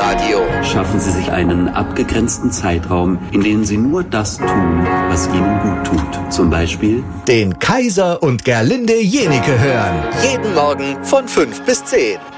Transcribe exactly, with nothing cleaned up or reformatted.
Radio. Schaffen Sie sich einen abgegrenzten Zeitraum, in dem Sie nur das tun, was Ihnen gut tut. Zum Beispiel den Kaiser und Gerlinde Jenike hören. Jeden Morgen von fünf bis zehn.